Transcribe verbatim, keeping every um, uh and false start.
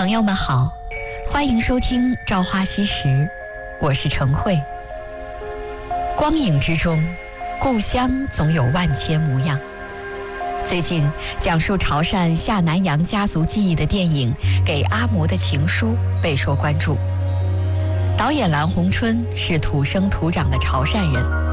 朋友们好，欢迎收听《朝花夕拾》，我是程慧。光影之中，故乡总有万千模样。最近讲述潮汕下南洋家族记忆的电影《给阿嬷的情书》备受关注。导演蓝红春是土生土长的潮汕人，